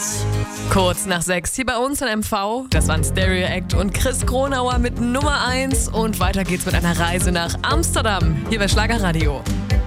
Kurz nach 6 hier bei uns in MV. Das waren Stereo Act und Chris Kronauer mit Nummer 1. Und weiter geht's mit einer Reise nach Amsterdam hier bei Schlagerradio.